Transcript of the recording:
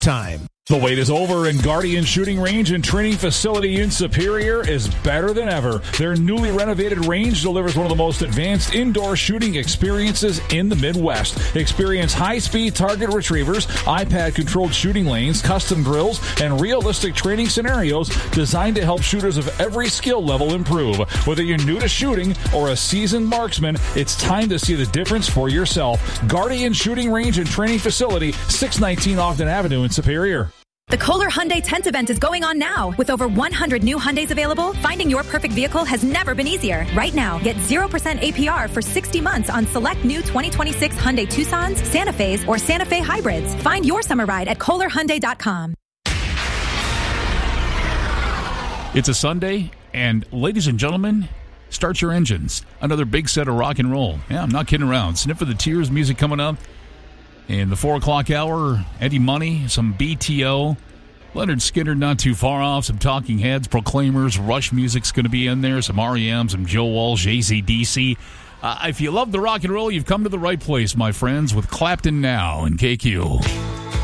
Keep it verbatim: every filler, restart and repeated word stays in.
Time. The wait is over, and Guardian Shooting Range and Training Facility in Superior is better than ever. Their newly renovated range delivers one of the most advanced indoor shooting experiences in the Midwest. Experience high-speed target retrievers, iPad-controlled shooting lanes, custom drills, and realistic training scenarios designed to help shooters of every skill level improve. Whether you're new to shooting or a seasoned marksman, it's time to see the difference for yourself. Guardian Shooting Range and Training Facility, six nineteen Ogden Avenue in Superior. The Kohler Hyundai tenth event is going on now. With over one hundred new Hyundais available, finding your perfect vehicle has never been easier. Right now, get zero percent A P R for sixty months on select new twenty twenty-six Hyundai Tucsons, Santa Fe's, or Santa Fe hybrids. Find your summer ride at Kohler Hyundai dot com. It's a Sunday, and ladies and gentlemen, start your engines. Another big set of rock and roll. Yeah, I'm not kidding around. Sniff of the Tears music coming up. In the four o'clock hour, Eddie Money, some B T O, Leonard Skinner not too far off, some Talking Heads, Proclaimers, Rush music's going to be in there, some R E M, some Joe Walsh, A C D C. Uh, if you love the rock and roll, you've come to the right place, my friends, with Clapton Now and K Q.